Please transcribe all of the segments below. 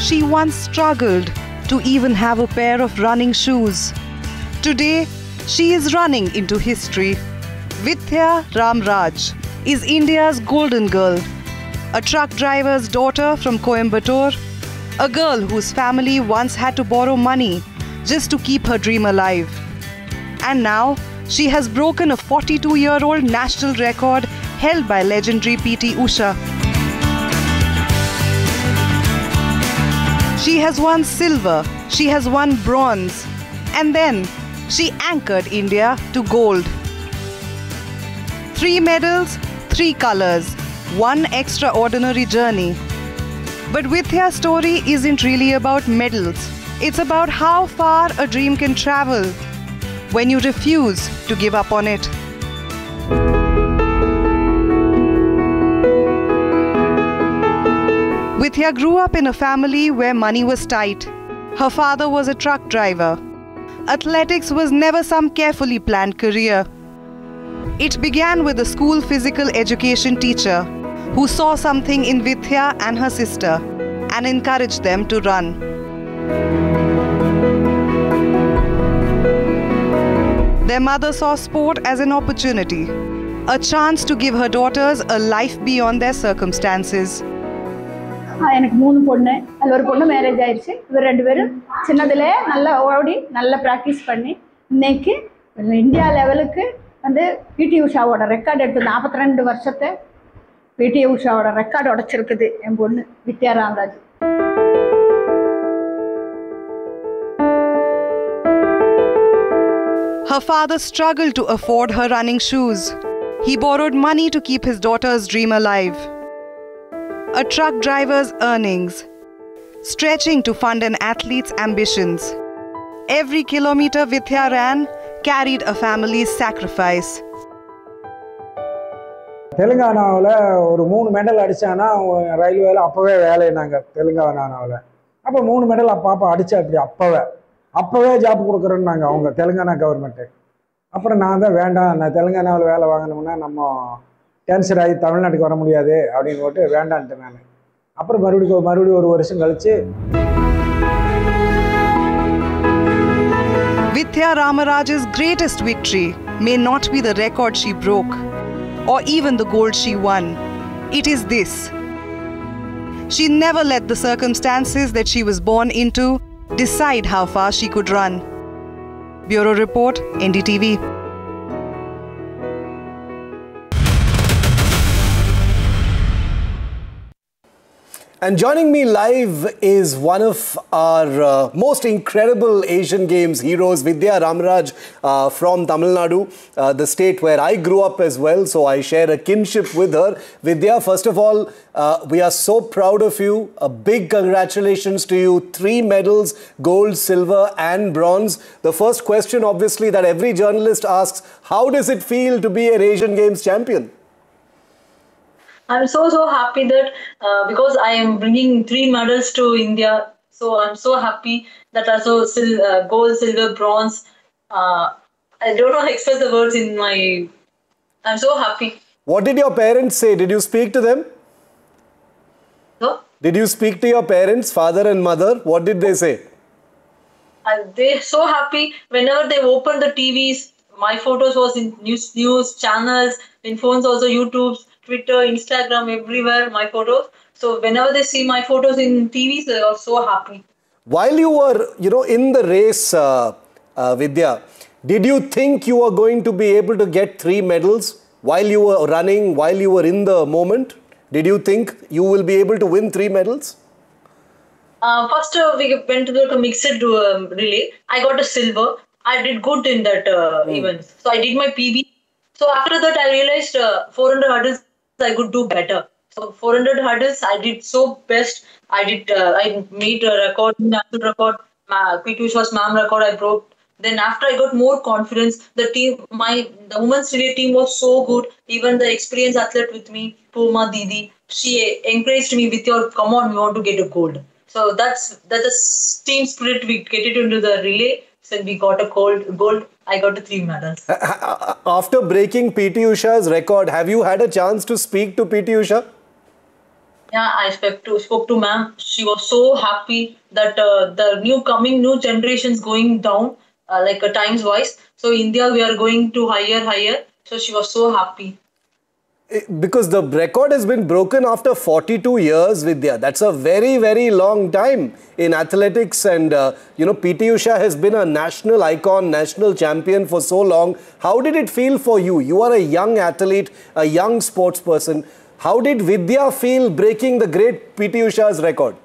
she once struggled to even have a pair of running shoes. Today, she is running into history. Vidya Ramraj is India's golden girl, a truck driver's daughter from Coimbatore, a girl whose family once had to borrow money just to keep her dream alive. And now, she has broken a 42-year-old national record held by legendary PT Usha. She has won silver, she has won bronze, and then she anchored India to gold. 3 medals, 3 colors, one extraordinary journey. But Vidya's story isn't really about medals. It's about how far a dream can travel when you refuse to give up on it. Vidya grew up in a family where money was tight. Her father was a truck driver. Athletics was never some carefully planned career. It began with a school physical education teacher who saw something in Vidya and her sister and encouraged them to run. Their mother saw sport as an opportunity, a chance to give her daughters a life beyond their circumstances. எனக்கு 3 பொண்ணு அதுல ஒரு பொண்ணு marriage ஆயிருச்சு இவர் ரெண்டு பேரும் சின்னதிலே நல்லா ஓடி நல்லா பிராக்டீஸ் பண்ணி இன்னைக்கு இந்தியா லெவலுக்கு வந்து பிடி உஷாவோட ரெக்கார்ட் எடுத்து 42 வருஷத்தை பிடி உஷாவோட ரெக்கார்ட் உடைச்சிருக்குது என் பொண்ணு வித்யா Ramaraj. Her father struggled to afford her running shoes. He borrowed money to keep his daughter's dream alive. A truck driver's earnings, stretching to fund an athlete's ambitions. Every kilometer Vidya ran carried a family's sacrifice. தெலுங்கானாவில் ஒரு 3 medal அடித்தானா ரயில்வேல அப்போவே வேலைனாங்க தெலுங்கானாவில். அப்போ 3 medal அப்போ அடித்தா அப்படி அப்போவே ஜாப் கொடுக்குறேன்னாங்க அவங்க தெலுங்கானா கவர்மெண்ட்டு. அப்புறம் நான் தான் வேண்டாம், நான் தெலுங்கானாவில் வேலை வாங்கணும்னா நம்ம கேன்சர் ஆகி தமிழ்நாட்டுக்கு வர முடியாது அப்படின்னு போட்டு வேண்டான்ட்டு நான். அப்புறம் மறுபடியும் ஒரு வருஷம் கழிச்சு Vidya Ramaraj's greatest victory may not be the record she broke or even the gold she won. It is this. She never let the circumstances that she was born into decide how far she could run. Bureau Report, NDTV. And joining me live is one of our most incredible Asian Games heroes, Vidya Ramaraj from Tamil Nadu, the state where I grew up as well. So I share a kinship with her. Vidya, first of all, we are so proud of you. A big congratulations to you. 3 medals, gold, silver and bronze. The first question, obviously, that every journalist asks, how does it feel to be an Asian Games champion? I'm so happy that because I am bringing 3 medals to India. So I'm so happy that also gold, silver, bronze. I don't know how to express the words in my... I'm so happy. What did your parents say? Did you speak to them? No? Did you speak to your parents, father and mother? What did they say? They're so happy. Whenever they open the TVs, my photos was in news channels, in phones also, YouTube, Twitter, Instagram, everywhere, my photos. So whenever they see my photos in TVs, they are so happy. While you were, in the race, Vidya, did you think you were going to be able to get 3 medals while you were running, while you were in the moment? Did you think you will be able to win 3 medals? First, we went to the mixed relay. I got a silver. I did good in that event. So I did my PB. So after that, I realized 400 hurdles I could do better. So 400 hurdles, I did so best. I made a record, national record, PT Usha's ma'am record I broke. Then after I got more confidence, the women's relay team was so good. Even the experienced athlete with me, Puma Didi, she encouraged me with your, come on, we want to get a gold. So that's the team spirit. We get it into the relay. So we got a gold. I got 3 medals. After breaking PT Usha's record, have you had a chance to speak to PT Usha? Yeah, I spoke to ma'am. She was so happy that the new generations going down like times wise. So India we are going to higher. So she was so happy. Because the record has been broken after 42 years, Vidya. That's a very, very long time in athletics. And, PT Usha has been a national icon, national champion for so long. How did it feel for you? You are a young athlete, a young sports person. How did Vidya feel breaking the great PT Usha's record?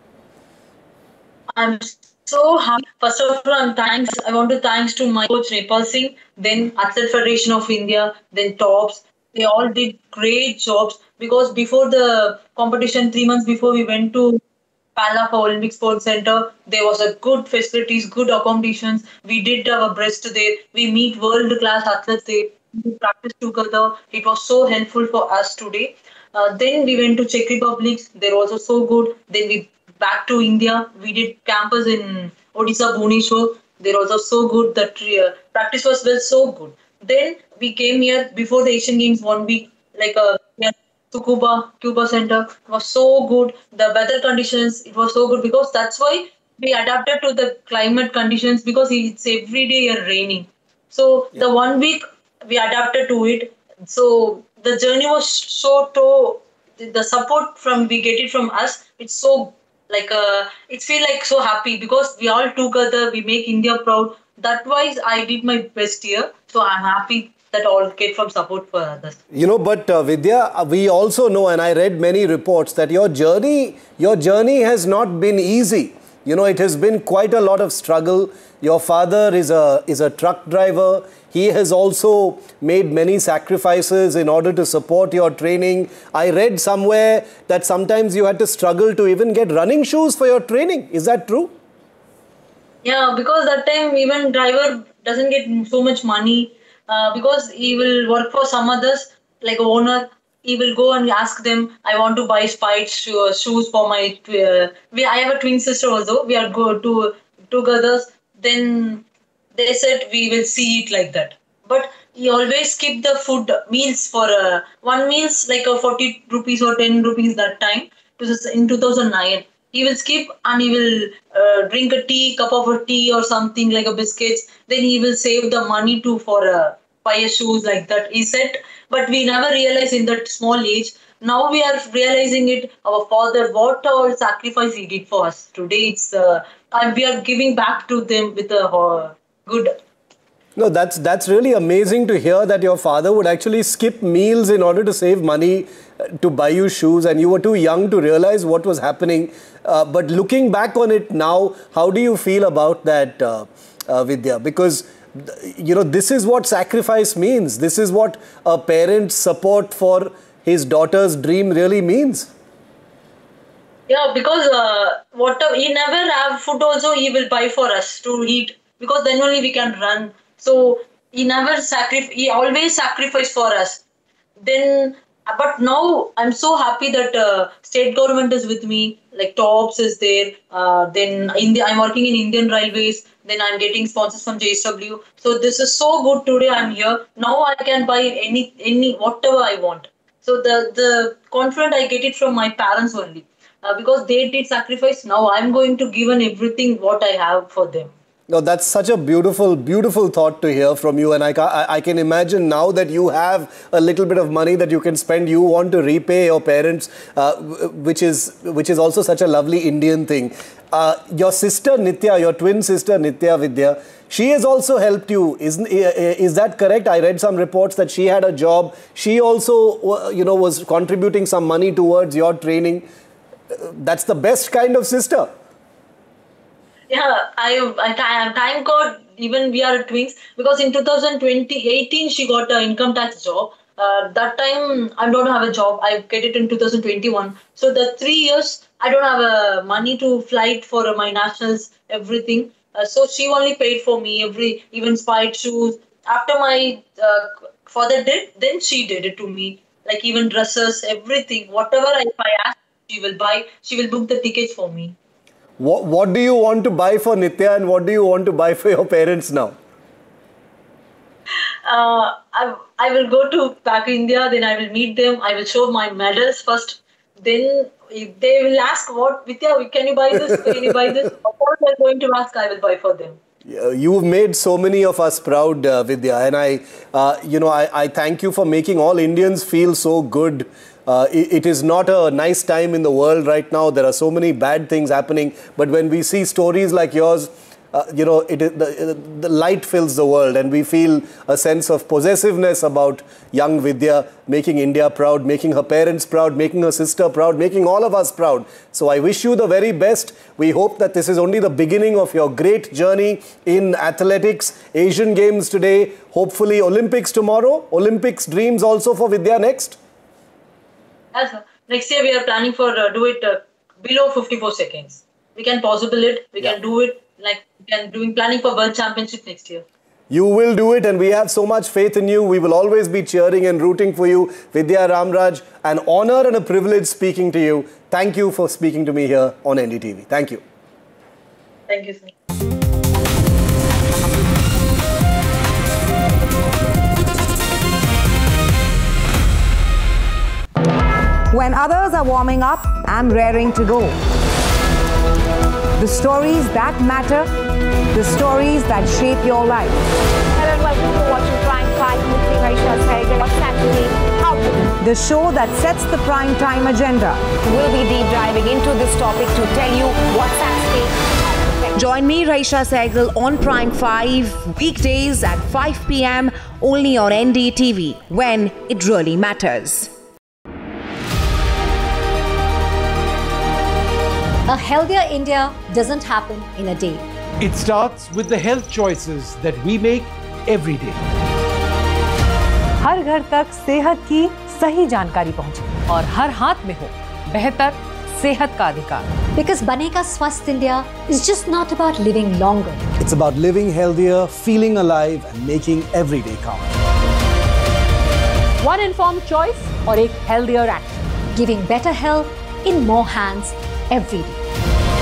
I'm so happy. First of all, I want to thanks to my coach Nepal Singh, then Athlete Federation of India, then Tops. They all did great jobs because before the competition, 3 months before we went to Pala for Olympic Sports Center, there was a good facilities, good accommodations. We did our best there. We meet world class athletes there. We practice together. It was so helpful for us today. Then we went to Czech Republic. They're also so good. Then we back to India. We did campus in Odisha, Bhubaneswar. They're also so good. The practice was well so good. Then we came here before the Asian Games 1 week, like to Cuba Center. It was so good. The weather conditions, it was so good because that's why we adapted to the climate conditions because it's every day raining. So the 1 week we adapted to it. So the journey was so the support from we get it from us. It's so like it feel like so happy because we all together we make India proud. That wise I did my best here. So I'm happy that all get from support for others. But Vidya, we also know, and I read many reports, that your journey has not been easy. It has been quite a lot of struggle. Your father is a truck driver. He has also made many sacrifices in order to support your training. I read somewhere that sometimes you had to struggle to even get running shoes for your training. Is that true? Yeah, because that time even driver doesn't get so much money because he will work for some others like owner. He will go and ask them, I want to buy spikes shoes for my. I have a twin sister also. We are go to together. Then they said we will see it like that. But he always keep the food meals for one meals like a 40 rupees or 10 rupees that time in 2009. He will skip and he will drink a cup of a tea or something like a biscuits. Then he will save the money for buy a shoes like that. He said, but we never realized in that small age. Now we are realizing it. Our father, what all sacrifice he did for us. Today it's and we are giving back to them with a good. No, that's really amazing to hear that your father would actually skip meals in order to save money to buy you shoes, and you were too young to realize what was happening. But looking back on it now, how do you feel about that, Vidya? Because this is what sacrifice means. This is what a parent's support for his daughter's dream really means. Yeah, because whatever he never have food also he will buy for us to eat because then only we can run. So he never he always sacrifice for us. Then, but now I'm so happy that state government is with me. Like Tops is there. Then I'm working in Indian Railways. Then I'm getting sponsors from JSW. So this is so good today. I'm here now. I can buy any whatever I want. So the confidence I get it from my parents only because they did sacrifice. Now I'm going to give everything what I have for them. No, that's such a beautiful, beautiful thought to hear from you. And I can imagine now that you have a little bit of money that you can spend, you want to repay your parents, which is also such a lovely Indian thing. Your sister Nitya, your twin sister Nitya Vidya, she has also helped you. Is that correct? I read some reports that she had a job. She also, was contributing some money towards your training. That's the best kind of sister. Yeah, I thank God even we are twins because in 2018 she got an income tax job. That time I don't have a job. I get it in 2021. So the 3 years I don't have money to flight for my nationals, everything. So she only paid for me even spiked shoes. After my father did, then she did it to me. Like even dresses, everything. Whatever if I ask, she will buy. She will book the tickets for me. What do you want to buy for Nitya and what do you want to buy for your parents now? I will go to back India, then I will meet them. I will show my medals first. Then if they will ask, what, Vidya, can you buy this? Can you buy this? What they're going to ask, I will buy for them. You've made so many of us proud, Vidya, and I thank you for making all Indians feel so good. It is not a nice time in the world right now. There are so many bad things happening, but when we see stories like yours, the light fills the world, and we feel a sense of possessiveness about young Vidya, making India proud, making her parents proud, making her sister proud, making all of us proud. So I wish you the very best. We hope that this is only the beginning of your great journey in athletics. Asian Games today, hopefully Olympics tomorrow. Olympics dreams also for Vidya next? Yes, sir. Next year we are planning for do it below 54 seconds. We can possible it. We can do it. Like we can planning for World Championship next year. You will do it, and we have so much faith in you. We will always be cheering and rooting for you. Vidya Ramraj, an honor and a privilege speaking to you. Thank you for speaking to me here on NDTV. Thank you. Thank you, sir. When others are warming up, I'm raring to go. The stories that matter, the stories that shape your life. Hello and welcome to watching Prime 5 with me, Raisha Sehgal. What's happening? How to? The show that sets the prime time agenda. We'll be deep diving into this topic to tell you what's at stake. Join me, Raisha Sehgal, on Prime 5, weekdays at 5 p.m. only on NDTV, when it really matters. A healthier India doesn't happen in a day. It starts with the health choices that we make every day. हर घर तक सेहत की सही जानकारी पहुंचे और हर हाथ में हो बेहतर सेहत का अधिकार. Because Banega Swasth India is just not about living longer. It's about living healthier, feeling alive, and making every day count. One informed choice और एक healthier action. Giving better health in more hands every day.